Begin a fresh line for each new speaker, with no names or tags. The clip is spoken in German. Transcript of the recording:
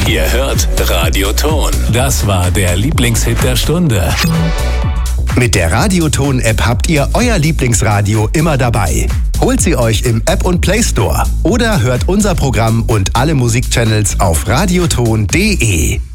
Ihr hört Radioton. Das war der Lieblingshit der Stunde.
Mit der Radioton-App habt ihr euer Lieblingsradio immer dabei. Holt sie euch im App- und Play Store oder hört unser Programm und alle Musikchannels auf radioton.de.